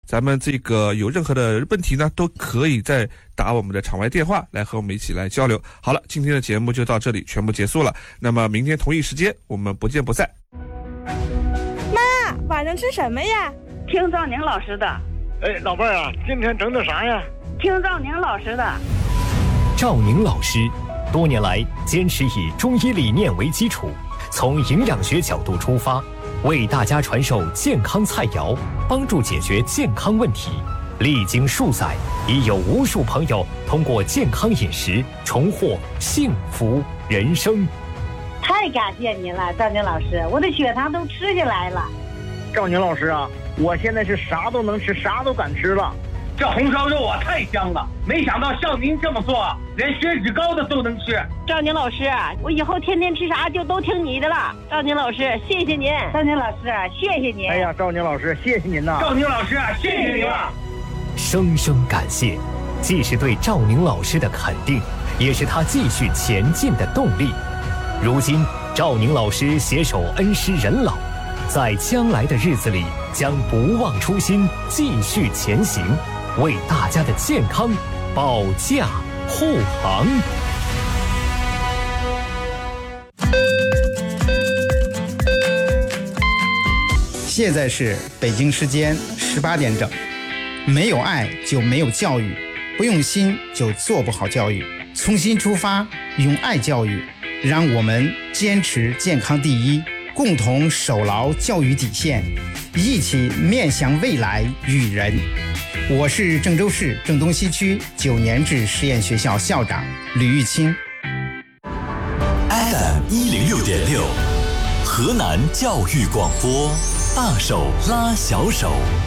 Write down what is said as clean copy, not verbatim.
咱们这个有任何的问题呢，都可以再打我们的场外电话来和我们一起来交流。好了，今天的节目就到这里全部结束了。那么明天同一时间我们不见不散。 妈，晚上吃什么呀？ 听赵宁老师的。 老伴儿啊，今天整的啥呀？ 听赵宁老师的。 赵宁老师多年来坚持以中医理念为基础，从营养学角度出发，为大家传授健康菜肴，帮助解决健康问题。历经数载，已有无数朋友通过健康饮食重获幸福人生。 太感谢您了，赵宁老师，我的血糖都吃下来了。 赵宁老师啊，我现在是啥都能吃，啥都敢吃了。 这红烧肉啊太香了，没想到像您这么做，连血脂高的都能吃。 赵宁老师，我以后天天吃啥就都听你的了。赵宁老师，谢谢您。赵宁老师，谢谢您。 哎呀，赵宁老师，谢谢您呐。 赵宁老师，谢谢您了。 生生感谢，既是对赵宁老师的肯定，也是他继续前进的动力。如今，赵宁老师携手恩施人老，在将来的日子里将不忘初心，继续前行，为大家的健康保驾护航。 现在是北京时间18点整。没有爱就没有教育，不用心就做不好教育。从心出发，用爱教育，让我们坚持健康第一，共同守牢教育底线，一起面向未来育人。我是郑州市郑东西区9年制实验学校校长吕玉清。 FM106.6，河南教育广播，大手拉小手。